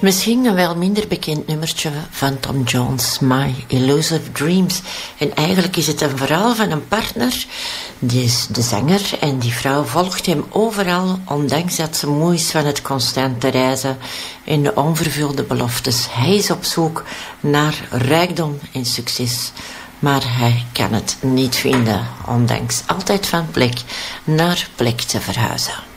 Misschien een wel minder bekend nummertje van Tom Jones, My Elusive Dreams. En eigenlijk is het een verhaal van een partner, die is de zanger, en die vrouw volgt hem overal, ondanks dat ze moe is van het constante reizen en de onvervulde beloftes. Hij is op zoek naar rijkdom en succes, maar hij kan het niet vinden, ondanks altijd van plek naar plek te verhuizen.